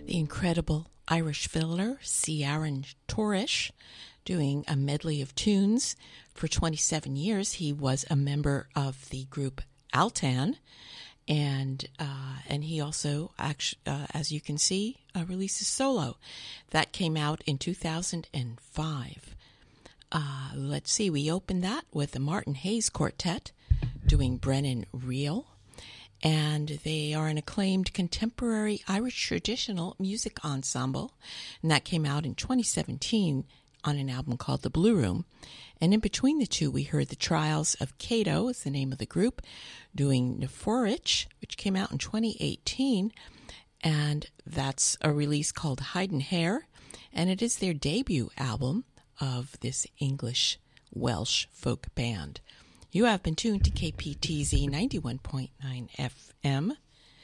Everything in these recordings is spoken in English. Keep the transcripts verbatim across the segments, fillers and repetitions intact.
the incredible Irish fiddler Ciaran Torish, doing a medley of tunes. For twenty-seven years, he was a member of the group Altan, and uh, and he also, actually, uh, as you can see, uh, released a solo. That came out in two thousand five. Uh, let's see, we opened that with the Martin Hayes Quartet doing Brennan Reel. And they are an acclaimed contemporary Irish traditional music ensemble. And that came out in twenty seventeen on an album called The Blue Room. And in between the two, we heard The Trials of Cato, is the name of the group, doing Neforich, which came out in twenty eighteen. And that's a release called Hide and Hair. And it is their debut album of this English Welsh folk band. You have been tuned to K P T Z ninety-one point nine F M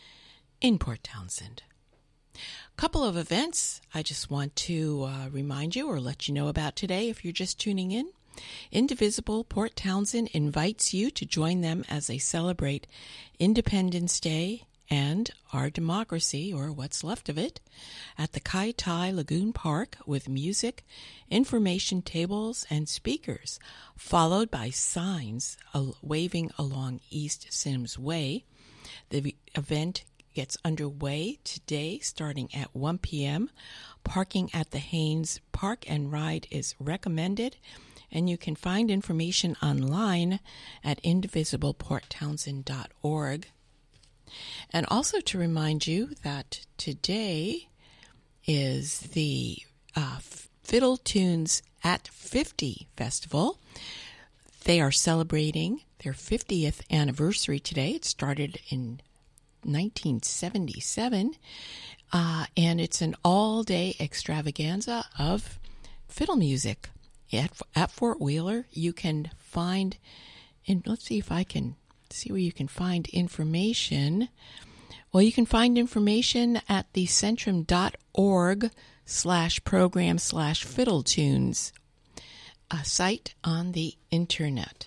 in Port Townsend. Couple of events I just want to uh, remind you or let you know about today if you're just tuning in. Indivisible Port Townsend invites you to join them as they celebrate Independence Day and our democracy, or what's left of it, at the Kai Tai Lagoon Park with music, information tables, and speakers, followed by signs waving along East Sims Way. The event gets underway today starting at one p.m. Parking at the Haynes Park and Ride is recommended, and you can find information online at indivisible port townsend dot org. And also to remind you that today is the uh, Fiddle Tunes at fifty Festival. They are celebrating their fiftieth anniversary today. It started in nineteen seventy-seven, uh, and it's an all-day extravaganza of fiddle music. At, at Fort Wheeler, you can find, and let's see if I can see where you can find information. Well, you can find information at the centrum dot org slash program slash fiddle tunes, a site on the internet.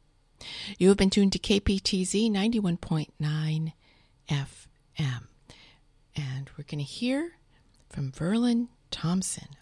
You have been tuned to K P T Z ninety-one point nine F M. And we're going to hear from Verlin Thompson.